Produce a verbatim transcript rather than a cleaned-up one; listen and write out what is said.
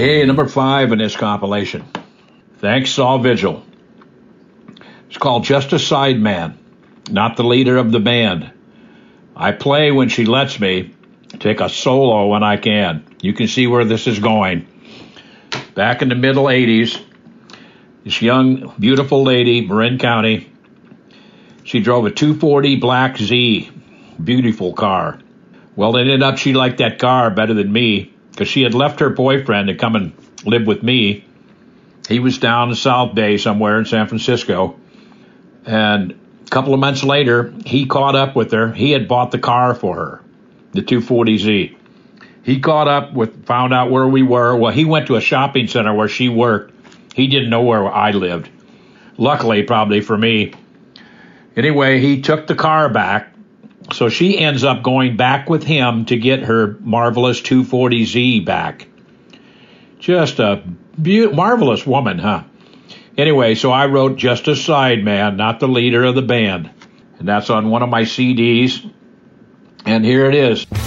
Hey, number five in this compilation. Thanks, Saul Vigil. It's called Just a Sideman, not the leader of the band. I play when she lets me, take a solo when I can. You can see where this is going. Back in the middle eighties, this young, beautiful lady, Marin County, she drove a two forty Black Z, beautiful car. Well, it ended up she liked that car better than me because she had left her boyfriend to come and live with me. He was down in South Bay somewhere in San Francisco. And a couple of months later, he caught up with her. He had bought the car for her, the two forty Z. He caught up with, found out where we were. Well, he went to a shopping center where she worked. He didn't know where I lived. Luckily, probably for me. Anyway, he took the car back. So she ends up going back with him to get her marvelous two forty Z back. Just a be- marvelous woman, huh? Anyway, so I wrote Just a Sideman, not the leader of the band. And that's on one of my C Ds. And here it is.